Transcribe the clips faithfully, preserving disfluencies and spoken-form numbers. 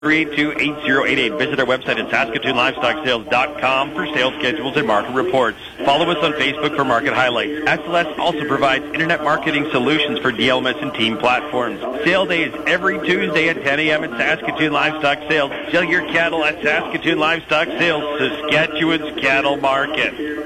three eight two, eight zero eight eight. Visit our website at Saskatoon Livestock Sales dot com for sales schedules and market reports. Follow us on Facebook for market highlights. S L S also provides internet marketing solutions for D L M S and team platforms. Sale day is every Tuesday at ten a.m. at Saskatoon Livestock Sales. Sell your cattle at Saskatoon Livestock Sales, Saskatchewan's cattle market.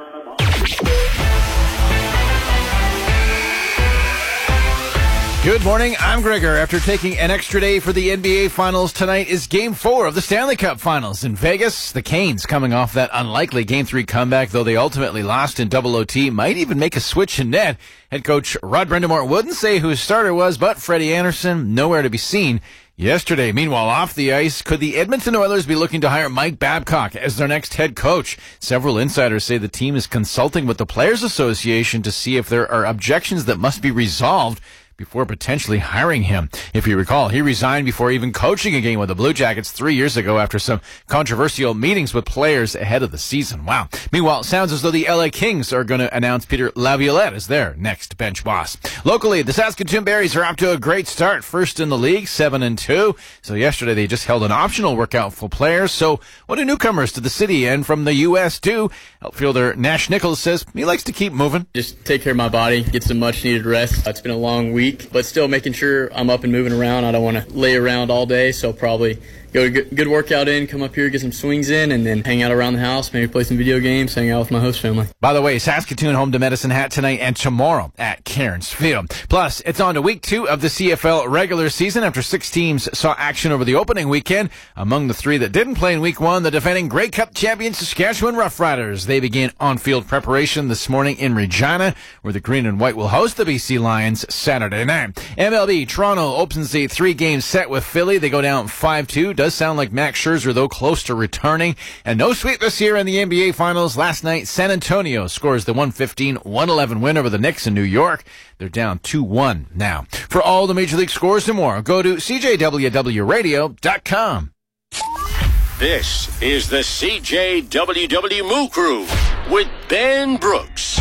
Good morning, I'm Gregor. After taking an extra day for the N B A Finals, tonight is Game four of the Stanley Cup Finals. In Vegas, the Canes, coming off that unlikely Game three comeback, though they ultimately lost in double O T, might even make a switch in net. Head coach Rod Brind'Amour wouldn't say who his starter was, but Freddie Anderson, nowhere to be seen yesterday. Meanwhile, off the ice, could the Edmonton Oilers be looking to hire Mike Babcock as their next head coach? Several insiders say the team is consulting with the Players Association to see if there are objections that must be resolved before potentially hiring him. If you recall, he resigned before even coaching a game with the Blue Jackets three years ago after some controversial meetings with players ahead of the season. Wow. Meanwhile, it sounds as though the L A Kings are going to announce Peter Laviolette as their next bench boss. Locally, the Saskatoon Berries are off to a great start. First in the league, seven and two. So yesterday they just held an optional workout for players. So what do newcomers to the city and from the U S do? Outfielder Nash Nichols says he likes to keep moving. Just take care of my body, get some much needed rest. It's been a long week, but still making sure I'm up and moving around. I don't want to lay around all day, so probably go a good workout in, come up here, get some swings in, and then hang out around the house, maybe play some video games, hang out with my host family. By the way, Saskatoon home to Medicine Hat tonight and tomorrow at Cairns Field. Plus, it's on to week two of the C F L regular season after six teams saw action over the opening weekend. Among the three that didn't play in week one, the defending Grey Cup champion Saskatchewan Roughriders. They began on-field preparation this morning in Regina, where the Green and White will host the B C Lions Saturday night. M L B, Toronto opens a three-game set with Philly. They go down five two. Does sound like Max Scherzer, though, close to returning. And no sweep this year in the N B A Finals. Last night, San Antonio scores the one fifteen one eleven win over the Knicks in New York. They're down two one now. For all the Major League scores and more, go to C J W W radio dot com. This is the C J W W Moo Crew with Ben Brooks.